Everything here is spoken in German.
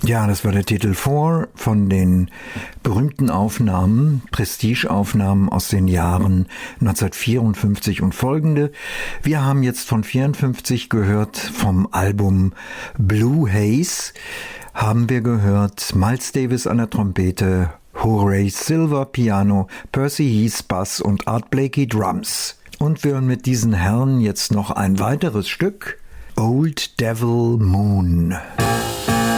Ja, das war der Titel 4 von den berühmten Aufnahmen, Prestige-Aufnahmen aus den Jahren 1954 und folgende. Wir haben jetzt von 54 gehört vom Album Blue Haze, haben wir gehört Miles Davis an der Trompete, Horace Silver Piano, Percy Heath Bass und Art Blakey Drums. Und wir hören mit diesen Herren jetzt noch ein weiteres Stück, Old Devil Moon.